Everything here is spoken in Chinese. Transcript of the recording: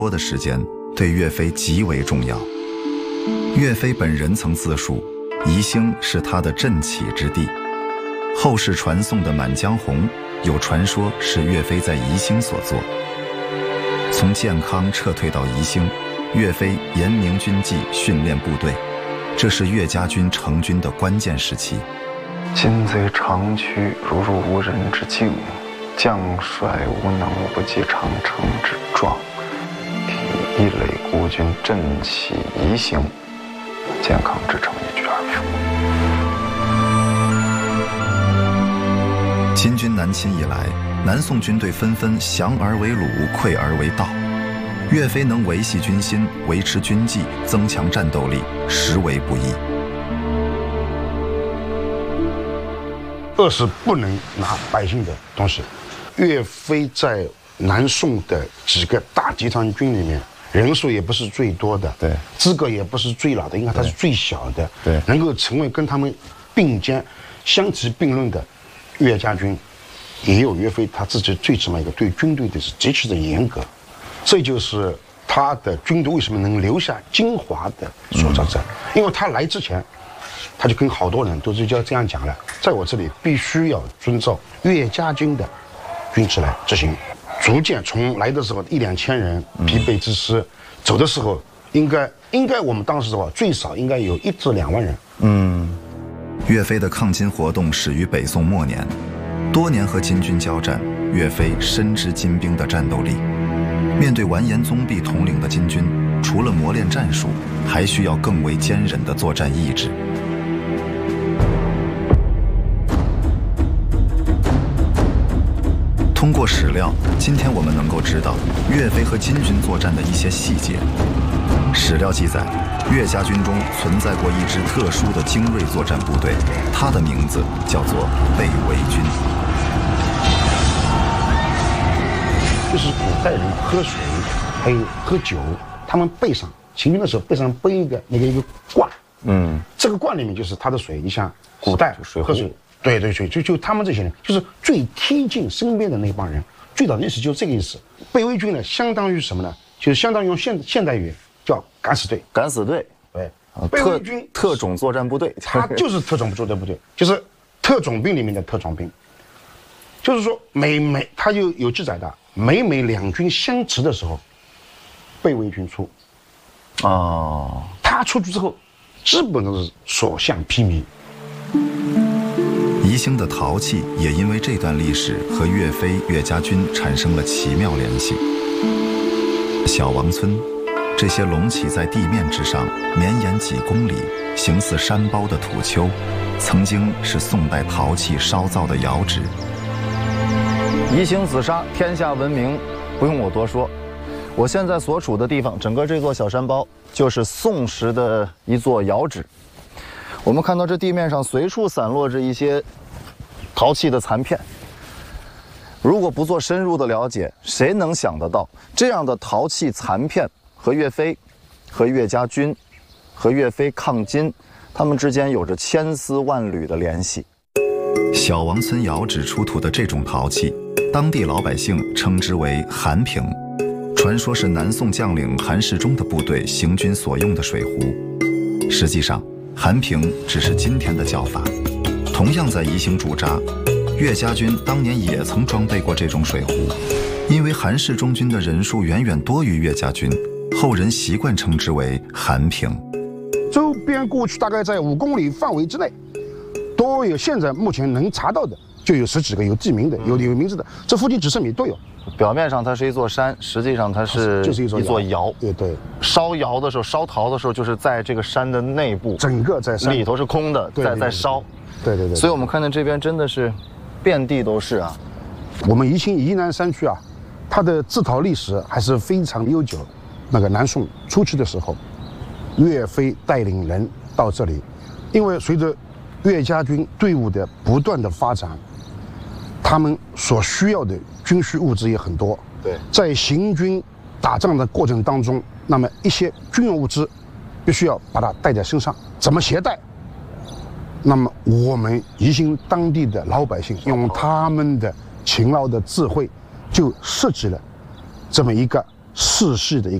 多的时间对岳飞极为重要。岳飞本人曾自述，宜兴是他的振起之地。后世传颂的《满江红》有传说是岳飞在宜兴所作。从建康撤退到宜兴，岳飞严明军纪，训练部队，这是岳家军成军的关键时期。 今贼长驱，如入无人之境，将帅无能，不及长城之状。替一垒孤军振起宜兴，健康之城一举而负。金军南侵以来，南宋军队纷纷降而为虏，溃而为盗。岳飞能维系军心，维持军纪，增强战斗力，实为不易。 饿是不能拿百姓的东西。岳飞在南宋的几个大集团军里面，人数也不是最多的， 对， 资格也不是最老的，应该他是最小的， 对， 能够成为跟他们并肩相提并论的岳家军，也有岳飞他自己最起码一个对军队的是极其的严格，这就是他的军队为什么能留下精华的所在，因为他来之前。他就跟好多人都是就这样讲了，在我这里必须要遵照岳家军的军制来执行。逐渐从来的时候1-2千人疲惫之师，走的时候应该我们当时的话最少应该有1至2万人。 岳飞的抗金活动始于北宋末年，多年和金军交战，岳飞深知金兵的战斗力。面对完颜宗弼统领的金军，除了磨练战术，还需要更为坚韧的作战意志。通过史料，今天我们能够知道岳飞和金军作战的一些细节。史料记载，岳家军中存在过一支特殊的精锐作战部队，它的名字叫做背围军。 就是古代人喝水，还有喝酒，他们背上行军的时候背上背一个罐，这个罐里面就是他的水。你像古代喝水。对，就他们这些人，就是最贴近身边的那帮人，最早的历史就是这个意思。背围军呢，相当于什么呢？就是相当于用现代语叫敢死队。 敢死队， 对，背围军特种作战部队， 他就是特种作战部队，就是特种兵里面的特种兵。就是说，他就有记载的，每两军相持的时候，背围军出。他出去之后，基本都是所向披靡。 宜兴的陶器也因为这段历史和岳飞、岳家军产生了奇妙联系。小王村，这些隆起在地面之上、绵延几公里、形似山包的土丘，曾经是宋代陶器烧造的窑址。 宜兴紫砂天下闻名，不用我多说。我现在所处的地方，整个这座小山包就是宋时的一座窑址。我们看到这地面上随处散落着一些陶器的残片，如果不做深入的了解，谁能想得到这样的陶器残片和岳飞、和岳家军、和岳飞抗金，他们之间有着千丝万缕的联系。 小王村窑址出土的这种陶器，当地老百姓称之为韩瓶，传说是南宋将领韩世忠的部队行军所用的水壶。实际上，韩瓶只是今天的叫法。同样在宜兴驻扎，岳家军当年也曾装备过这种水壶。因为韩世忠军的人数远远多于岳家军，后人习惯称之为韩瓶。 周边过去大概在5公里范围之内，都有。现在目前能查到的就有10几个有地名的，有名字的，这附近几十米都有。 表面上它是一座山，实际上它是一座窑。 对， 烧窑的时候，烧陶的时候，就是在这个山的内部， 整个在山里头是空的，在烧。 对。 所以我们看到这边真的是遍地都是啊。 我们宜兴宜南山区啊，它的制陶历史还是非常悠久。那个南宋初期的时候，岳飞带领人到这里，因为随着岳家军队伍的不断的发展，他们所需要的军需物资也很多。 对， 在行军打仗的过程当中，那么一些军用物资必须要把它带在身上，怎么携带？那么我们宜兴当地的老百姓用他们的勤劳的智慧，就设计了这么一个世系的一个